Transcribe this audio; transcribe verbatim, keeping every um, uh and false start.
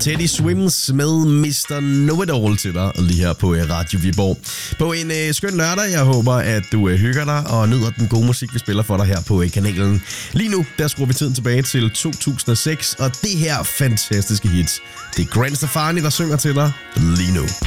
Teddy Swims med mister Know-It-All til dig lige her på Radio Viborg. På en øh, skøn lørdag. Jeg håber, at du øh, hygger dig og nyder den gode musik, vi spiller for dig her på øh, kanalen. Lige nu, der skruer vi tiden tilbage til to tusind og seks, og det her fantastiske hit. Det er Gwen Stefani, der synger til dig lige nu.